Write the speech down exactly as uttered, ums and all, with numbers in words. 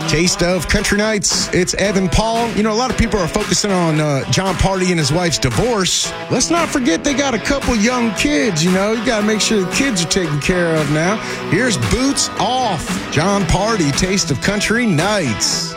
Taste of Country Nights. It's Evan Paul. You know, a lot of people are focusing on uh, Jon Pardi and his wife's divorce. Let's not forget they got a couple young kids, you know. You got to make sure the kids are taken care of now. Here's Boots Off. Jon Pardi, Taste of Country Nights.